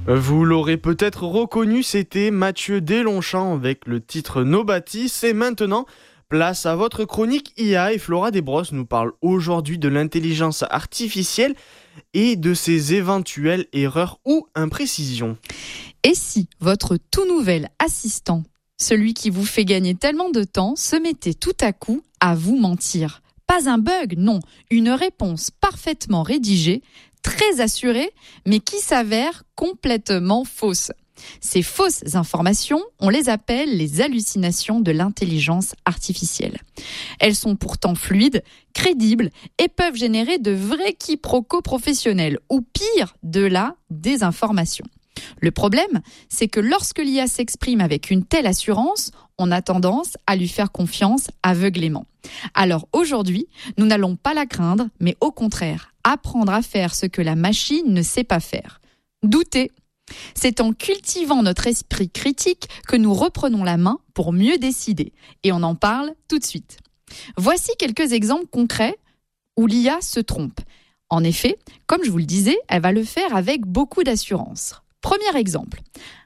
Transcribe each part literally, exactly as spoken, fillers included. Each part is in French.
Vous l'aurez peut-être reconnu, c'était Mathieu Deslongchamps avec le titre Nobody. C'est maintenant place à votre chronique I A et Flora Desbrosses nous parle aujourd'hui de l'intelligence artificielle et de ses éventuelles erreurs ou imprécisions. Et si votre tout nouvel assistant, celui qui vous fait gagner tellement de temps, se mettait tout à coup à vous mentir ? Pas un bug, non, une réponse parfaitement rédigée, très assurée, mais qui s'avère complètement fausse. Ces fausses informations, on les appelle les hallucinations de l'intelligence artificielle. Elles sont pourtant fluides, crédibles et peuvent générer de vrais quiproquos professionnels, ou pire, de la désinformation. Le problème, c'est que lorsque l'I A s'exprime avec une telle assurance, on a tendance à lui faire confiance aveuglément. Alors aujourd'hui, nous n'allons pas la craindre, mais au contraire, apprendre à faire ce que la machine ne sait pas faire. Douter. C'est en cultivant notre esprit critique que nous reprenons la main pour mieux décider. Et on en parle tout de suite. Voici quelques exemples concrets où l'I A se trompe. En effet, comme je vous le disais, elle va le faire avec beaucoup d'assurance. Premier exemple.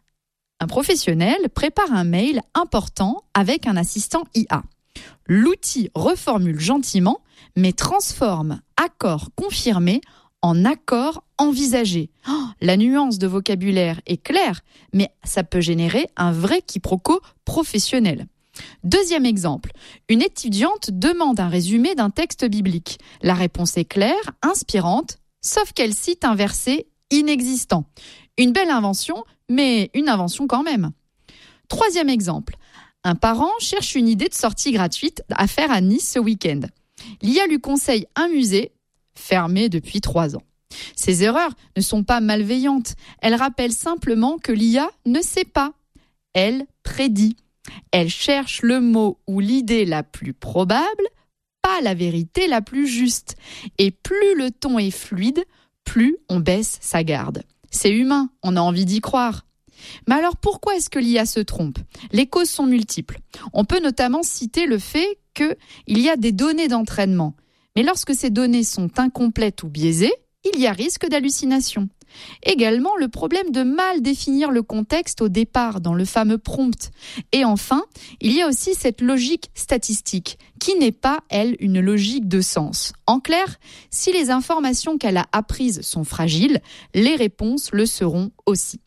Un professionnel prépare un mail important avec un assistant I A. L'outil reformule gentiment, mais transforme accord confirmé en accord envisagé. Oh, la nuance de vocabulaire est claire, mais ça peut générer un vrai quiproquo professionnel. Deuxième exemple, une étudiante demande un résumé d'un texte biblique. La réponse est claire, inspirante, sauf qu'elle cite un verset inexistant. Une belle invention, mais une invention quand même. Troisième exemple, un parent cherche une idée de sortie gratuite à faire à Nice ce week-end. L'I A lui conseille un musée fermé depuis trois ans. Ces erreurs ne sont pas malveillantes. Elles rappellent simplement que l'I A ne sait pas. Elle prédit. Elle cherche le mot ou l'idée la plus probable, pas la vérité la plus juste. Et plus le ton est fluide, plus on baisse sa garde. C'est humain, on a envie d'y croire. Mais alors pourquoi est-ce que l'I A se trompe ? Les causes sont multiples. On peut notamment citer le fait qu'il y a des données d'entraînement. Mais lorsque ces données sont incomplètes ou biaisées, il y a risque d'hallucination. Également, le problème de mal définir le contexte au départ dans le fameux prompt. Et enfin, il y a aussi cette logique statistique, qui n'est pas, elle, une logique de sens. En clair, si les informations qu'elle a apprises sont fragiles, les réponses le seront aussi.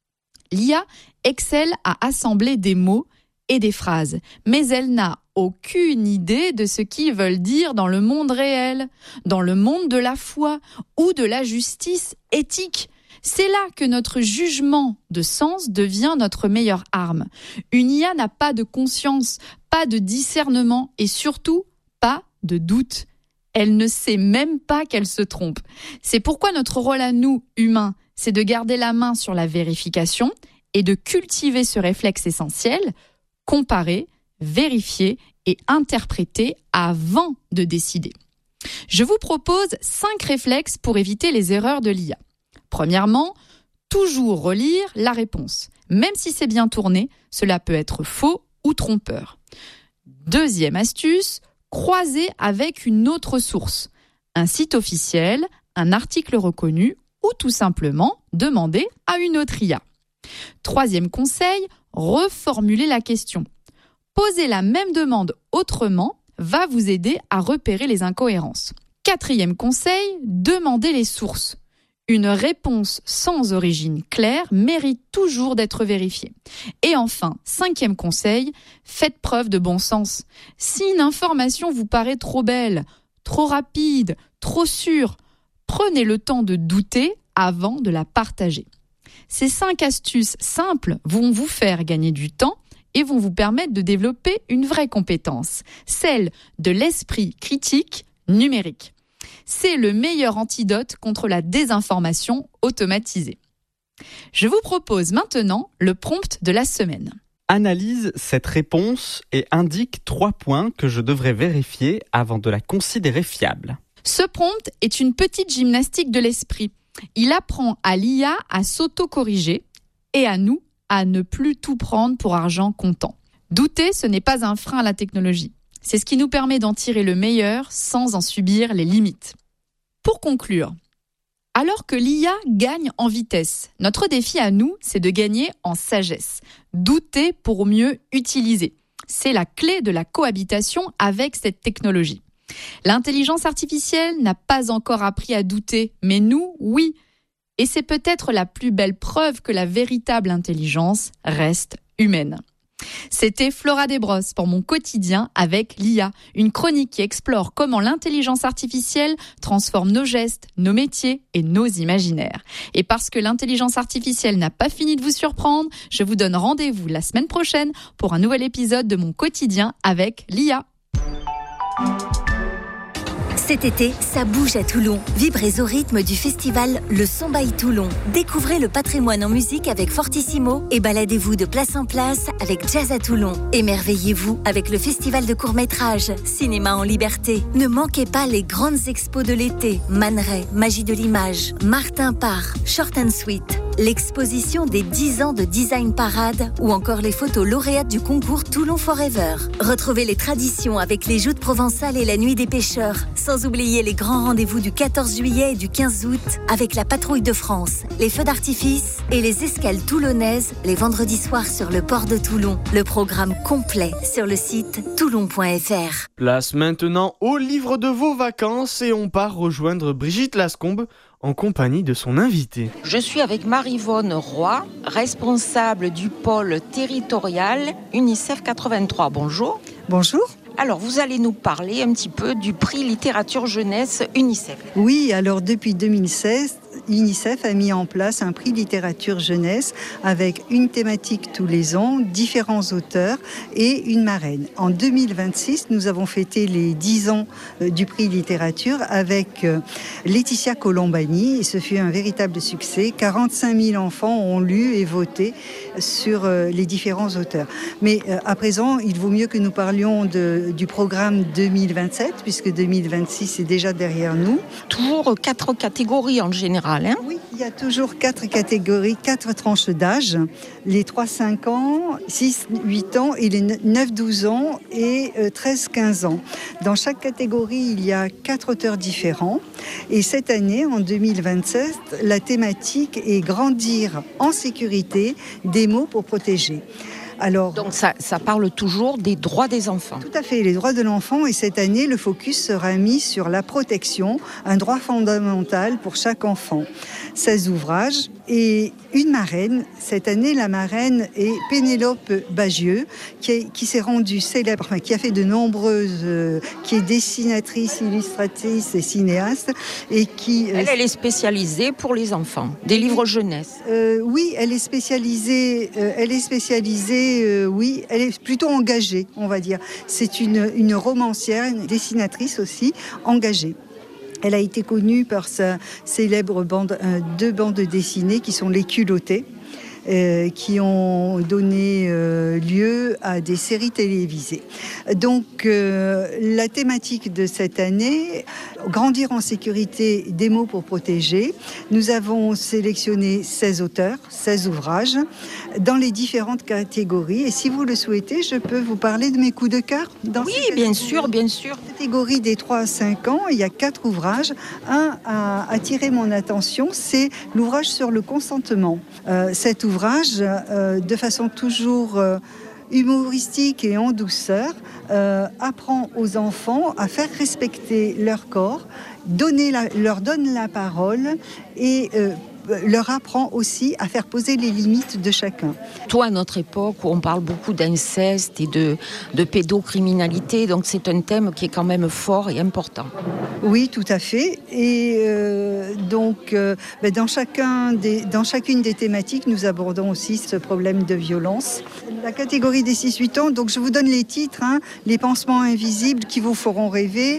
L'I A excelle à assembler des mots et des phrases, mais elle n'a aucune idée de ce qu'ils veulent dire dans le monde réel, dans le monde de la foi ou de la justice éthique. C'est là que notre jugement de sens devient notre meilleure arme. Une I A n'a pas de conscience, pas de discernement et surtout pas de doute. Elle ne sait même pas qu'elle se trompe. C'est pourquoi notre rôle à nous, humains, c'est de garder la main sur la vérification et de cultiver ce réflexe essentiel, comparer, vérifier et interpréter avant de décider. Je vous propose cinq réflexes pour éviter les erreurs de l'I A. Premièrement, toujours relire la réponse. Même si c'est bien tourné, cela peut être faux ou trompeur. Deuxième astuce, croiser avec une autre source. Un site officiel, un article reconnu ou tout simplement demander à une autre I A. Troisième conseil, reformuler la question. Poser la même demande autrement va vous aider à repérer les incohérences. Quatrième conseil, demandez les sources. Une réponse sans origine claire mérite toujours d'être vérifiée. Et enfin, cinquième conseil, faites preuve de bon sens. Si une information vous paraît trop belle, trop rapide, trop sûre, prenez le temps de douter avant de la partager. Ces cinq astuces simples vont vous faire gagner du temps et vont vous permettre de développer une vraie compétence, celle de l'esprit critique numérique. C'est le meilleur antidote contre la désinformation automatisée. Je vous propose maintenant le prompt de la semaine. Analyse cette réponse et indique trois points que je devrais vérifier avant de la considérer fiable. Ce prompt est une petite gymnastique de l'esprit. Il apprend à l'I A à s'auto-corriger et à nous à ne plus tout prendre pour argent comptant. Douter, ce n'est pas un frein à la technologie. C'est ce qui nous permet d'en tirer le meilleur sans en subir les limites. Pour conclure, Alors que l'I A gagne en vitesse, notre défi à nous, c'est de gagner en sagesse. Douter pour mieux utiliser. C'est la clé de la cohabitation avec cette technologie. L'intelligence artificielle n'a pas encore appris à douter, mais nous, oui. Et c'est peut-être la plus belle preuve que la véritable intelligence reste humaine. C'était Flora Desbrosses pour mon quotidien avec l'I A, une chronique qui explore comment l'intelligence artificielle transforme nos gestes, nos métiers et nos imaginaires. Et parce que l'intelligence artificielle n'a pas fini de vous surprendre, je vous donne rendez-vous la semaine prochaine pour un nouvel épisode de mon quotidien avec l'I A. Cet été, ça bouge à Toulon. Vibrez au rythme du festival Le Son by Toulon. Découvrez le patrimoine en musique avec Fortissimo et baladez-vous de place en place avec Jazz à Toulon. Émerveillez-vous avec le festival de court-métrage Cinéma en liberté. Ne manquez pas les grandes expos de l'été. Man Ray, Magie de l'image, Martin Parr, Short and Sweet, l'exposition des dix ans de Design Parade ou encore les photos lauréates du concours Toulon Forever. Retrouvez les traditions avec les joutes provençales et la nuit des pêcheurs. Sans oublier les grands rendez-vous du quatorze juillet et du quinze août avec la patrouille de France, les feux d'artifice et les escales toulonnaises les vendredis soirs sur le port de Toulon. Le programme complet sur le site toulon point f r. Place maintenant au livre de vos vacances et on part rejoindre Brigitte Lascombe en compagnie de son invité. Je suis avec Marie-Vonne Roy, responsable du pôle territorial UNICEF quatre-vingt-trois. Bonjour. Bonjour. Alors, vous allez nous parler un petit peu du prix littérature jeunesse UNICEF. Oui, alors depuis deux mille seize, UNICEF a mis en place un prix littérature jeunesse avec une thématique tous les ans, différents auteurs et une marraine. En deux mille vingt-six, nous avons fêté les dix ans du prix littérature avec Laetitia Colombani et ce fut un véritable succès. quarante-cinq mille enfants ont lu et voté sur les différents auteurs. Mais à présent, il vaut mieux que nous parlions de, du programme deux mille vingt-sept puisque deux mille vingt-six est déjà derrière nous. Toujours quatre catégories en général. Hein ? Oui, il y a toujours quatre catégories, quatre tranches d'âge. Les trois cinq ans, six huit ans et les neuf douze ans et treize quinze ans. Dans chaque catégorie, il y a quatre auteurs différents. Et cette année, en deux mille vingt-sept, la thématique est grandir en sécurité, des mots pour protéger. Alors, Donc ça, ça parle toujours des droits des enfants. Tout à fait, les droits de l'enfant. Et cette année, le focus sera mis sur la protection, un droit fondamental pour chaque enfant. seize ouvrages et une marraine. Cette année, la marraine est Pénélope Bagieux, qui, est, qui s'est rendue célèbre, enfin, qui a fait de nombreuses, euh, qui est dessinatrice, illustratrice et cinéaste. Et qui, euh, elle, elle est spécialisée pour les enfants, des livres jeunesse. Euh, oui, elle est spécialisée, euh, elle est spécialisée Euh, oui, elle est plutôt engagée, on va dire. C'est une, une romancière, une dessinatrice aussi, engagée. Elle a été connue par sa célèbre bande, euh, deux bandes dessinées qui sont Les Culottés, euh, qui ont donné euh, lieu à des séries télévisées. Donc, euh, la thématique de cette année, grandir en sécurité, des mots pour protéger. Nous avons sélectionné seize auteurs, seize ouvrages, dans les différentes catégories. Et si vous le souhaitez, je peux vous parler de mes coups de cœur. Dans oui, bien sûr, bien sûr. Dans la catégorie des trois à cinq ans, il y a quatre ouvrages. Un a attiré mon attention, c'est l'ouvrage sur le consentement. Euh, cet ouvrage, euh, de façon toujours euh, humoristique et en douceur, euh, apprend aux enfants à faire respecter leur corps, donner la, leur donne la parole et euh, leur apprend aussi à faire poser les limites de chacun. Toi, à notre époque, où on parle beaucoup d'inceste et de, de pédocriminalité, donc c'est un thème qui est quand même fort et important. Oui, tout à fait. Et euh, donc, euh, ben dans, chacun des, dans chacune des thématiques, nous abordons aussi ce problème de violence. La catégorie des six huit ans, donc je vous donne les titres, hein, Les pansements invisibles qui vous feront rêver.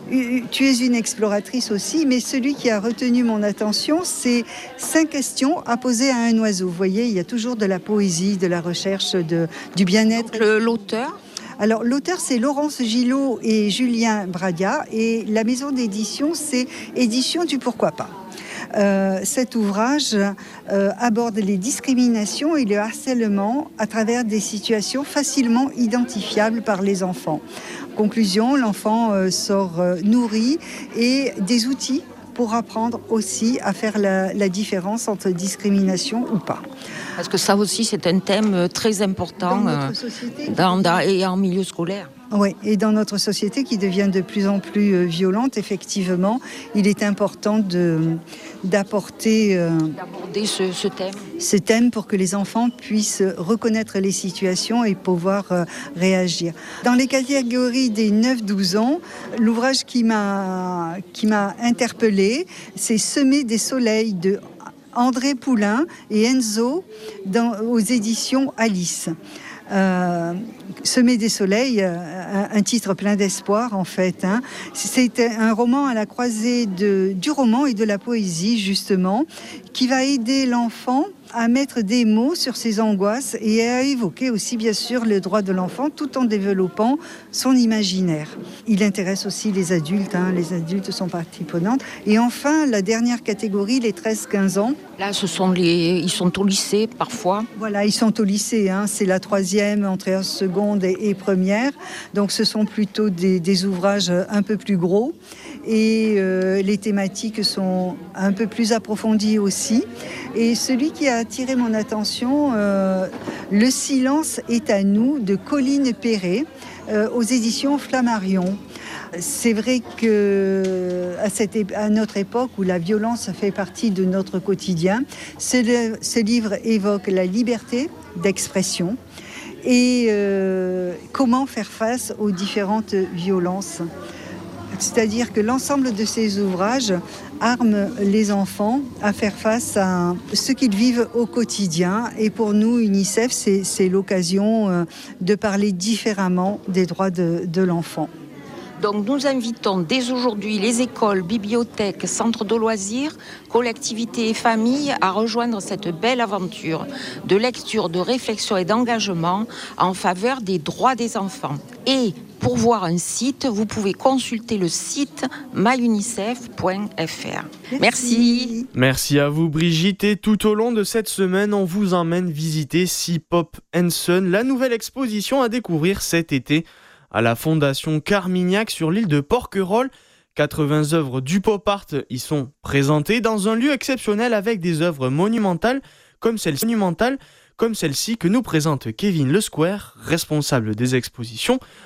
Tu es une exploratrice aussi, mais celui qui a retenu mon attention, c'est cinq questions à poser à un oiseau. Vous voyez, il y a toujours de la poésie, de la recherche, de, du bien-être. Le, l'auteur ? Alors, l'auteur, c'est Laurence Gillot et Julien Bradia, et la maison d'édition, c'est Édition du Pourquoi pas. Euh, cet ouvrage euh, aborde les discriminations et le harcèlement à travers des situations facilement identifiables par les enfants. Conclusion, l'enfant euh, sort euh, nourri et des outils pour apprendre aussi à faire la, la différence entre discrimination ou pas. Parce que ça aussi, c'est un thème très important dans notre euh, société, dans, dans, et en milieu scolaire. Oui, et dans notre société qui devient de plus en plus euh, violente, effectivement, il est important de, d'apporter euh, D'aborder ce, ce thème. ce thème pour que les enfants puissent reconnaître les situations et pouvoir euh, réagir. Dans les catégories des neuf douze ans, l'ouvrage qui m'a, qui m'a interpellée, c'est Semer des soleils de André Poulain et Enzo dans, aux éditions Alice. Euh, Semer des soleils, un, un titre plein d'espoir en fait. Hein. C'est un roman à la croisée de, du roman et de la poésie justement, qui va aider l'enfant à mettre des mots sur ses angoisses et à évoquer aussi bien sûr le droit de l'enfant tout en développant son imaginaire. Il intéresse aussi les adultes, hein. Les adultes sont partie prenante. Et enfin, la dernière catégorie, les treize quinze ans. Là, ce sont les, ils sont au lycée parfois. Voilà, ils sont au lycée, hein. C'est la troisième, entrée en seconde et, et première. Donc ce sont plutôt des, des ouvrages un peu plus gros. Et euh, les thématiques sont un peu plus approfondies aussi. Et celui qui a attiré mon attention, euh, Le silence est à nous, de Colline Perret, euh, aux éditions Flammarion. C'est vrai que à, cette, à notre époque où la violence fait partie de notre quotidien, ce, ce livre évoque la liberté d'expression et euh, comment faire face aux différentes violences. C'est-à-dire que l'ensemble de ces ouvrages arment les enfants à faire face à ce qu'ils vivent au quotidien. Et pour nous, UNICEF, c'est, c'est l'occasion de parler différemment des droits de, de l'enfant. Donc nous invitons dès aujourd'hui les écoles, bibliothèques, centres de loisirs, collectivités et familles à rejoindre cette belle aventure de lecture, de réflexion et d'engagement en faveur des droits des enfants. Et pour voir un site, vous pouvez consulter le site my unicef point f r. Merci. Merci à vous Brigitte, et tout au long de cette semaine, on vous emmène visiter Sea Pop and Sun, la nouvelle exposition à découvrir cet été à la Fondation Carmignac sur l'île de Porquerolles. quatre-vingts œuvres du pop art y sont présentées dans un lieu exceptionnel avec des œuvres monumentales comme celle-ci, monumentales comme celle-ci que nous présente Kevin Le Square, responsable des expositions